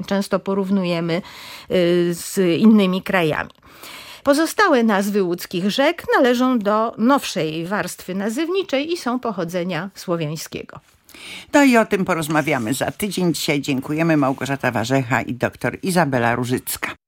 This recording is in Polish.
często porównujemy z innymi krajami. Pozostałe nazwy łódzkich rzek należą do nowszej warstwy nazywniczej i są pochodzenia słowiańskiego. No i o tym porozmawiamy za tydzień. Dzisiaj dziękujemy. Małgorzata Warzecha i dr Izabela Różycka.